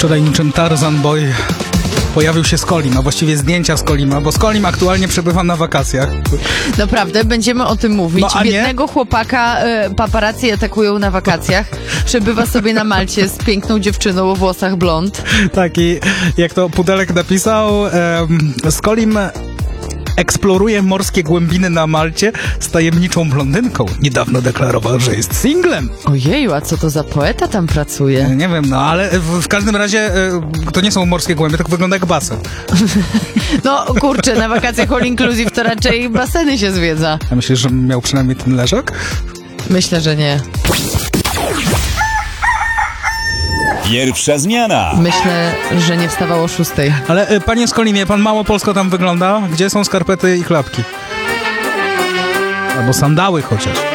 Wczoraj niczym Tarzan Boy pojawił się Skolim, a właściwie zdjęcia Skolima, bo Skolim aktualnie przebywa na wakacjach. Naprawdę, będziemy o tym mówić. No, Biednego chłopaka paparazzi atakują na wakacjach. Przebywa sobie na Malcie z piękną dziewczyną o włosach blond. Tak, i jak to Pudelek napisał, Skolim eksploruje morskie głębiny na Malcie z tajemniczą blondynką. Niedawno deklarował, że jest singlem. Ojeju, a co to za poeta tam pracuje? Nie wiem, no ale w każdym razie to nie są morskie głębie, tylko wygląda jak basen. No kurczę, na wakacjach all inclusive to raczej baseny się zwiedza. A myślisz, że miał przynajmniej ten leżak? Myślę, że nie. Pierwsza zmiana. Myślę, że nie wstawał o 6. Ale panie Skolimie, pan mało polsko tam wygląda. Gdzie są skarpety i klapki? Albo sandały chociaż.